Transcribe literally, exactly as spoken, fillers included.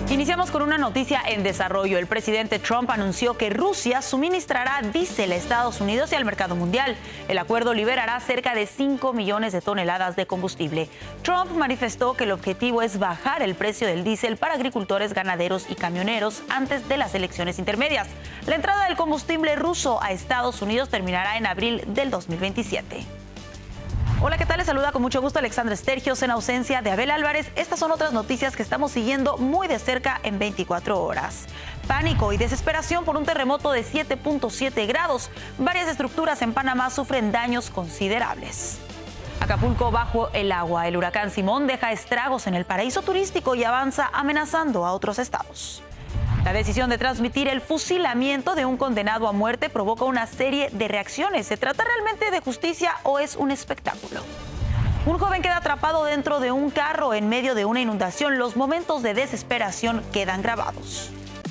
Iniciamos con una noticia en desarrollo. El presidente Trump anunció que Rusia suministrará diésel a Estados Unidos y al mercado mundial. El acuerdo liberará cerca de cinco millones de toneladas de combustible. Trump manifestó que el objetivo es bajar el precio del diésel para agricultores, ganaderos y camioneros antes de las elecciones intermedias. La entrada del combustible ruso a Estados Unidos terminará en abril del dos mil veintisiete. Hola, ¿qué tal? Les saluda con mucho gusto Alexandra Estergios en ausencia de Abel Álvarez. Estas son otras noticias que estamos siguiendo muy de cerca en veinticuatro horas. Pánico y desesperación por un terremoto de siete punto siete grados. Varias estructuras en Panamá sufren daños considerables. Acapulco bajo el agua. El huracán Simón deja estragos en el paraíso turístico y avanza amenazando a otros estados. La decisión de transmitir el fusilamiento de un condenado a muerte provoca una serie de reacciones. ¿Se trata realmente de justicia o es un espectáculo? Un joven queda atrapado dentro de un carro en medio de una inundación. Los momentos de desesperación quedan grabados.